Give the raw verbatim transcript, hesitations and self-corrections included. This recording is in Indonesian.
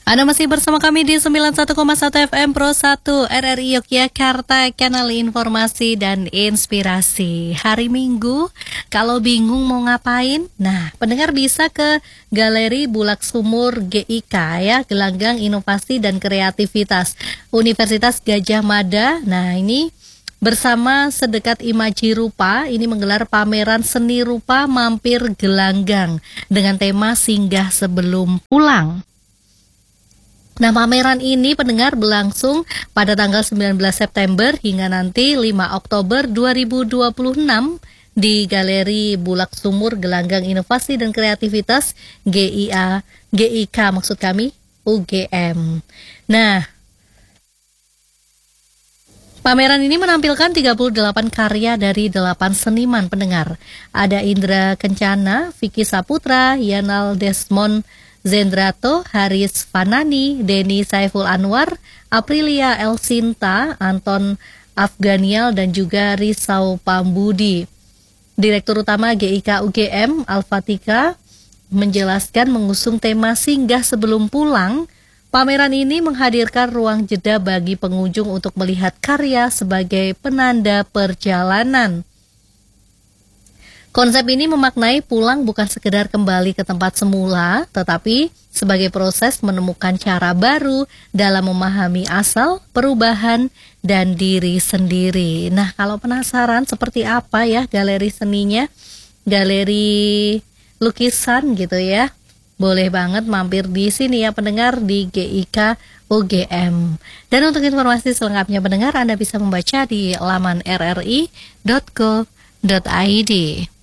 Anda masih bersama kami di sembilan puluh satu koma satu F M Pro satu R R I Yogyakarta, kanal informasi dan inspirasi. Hari Minggu, kalau bingung mau ngapain? Nah, pendengar bisa ke Galeri Bulak Sumur G I K ya, Gelanggang Inovasi dan Kreativitas Universitas Gadjah Mada. Nah, ini bersama Sedekat Imaji Rupa ini menggelar pameran seni rupa mampir gelanggang dengan tema Singgah Sebelum Pulang. Nah, pameran ini pendengar berlangsung pada tanggal sembilan belas September hingga nanti lima Oktober dua ribu dua puluh enam di Galeri Bulak Sumur Gelanggang Inovasi dan Kreativitas G I A G I K maksud kami U G M. Nah, pameran ini menampilkan tiga puluh delapan karya dari delapan seniman pendengar. Ada Indra Kencana, Vicky Saputra, Yanal Desmond Zendrato, Haris Fanani, Denny Saiful Anwar, Aprilia Elsinta, Anton Afganial, dan juga Risau Pambudi. Direktur Utama G I K U G M, Al-Fatika, menjelaskan mengusung tema Singgah Sebelum Pulang. Pameran ini menghadirkan ruang jeda bagi pengunjung untuk melihat karya sebagai penanda perjalanan. Konsep ini memaknai pulang bukan sekedar kembali ke tempat semula, tetapi sebagai proses menemukan cara baru dalam memahami asal, perubahan, dan diri sendiri. Nah, kalau penasaran seperti apa ya galeri seninya, galeri lukisan gitu ya, boleh banget mampir di sini ya pendengar di G I K U G M. Dan untuk informasi selengkapnya pendengar, Anda bisa membaca di laman r r i dot go dot i d.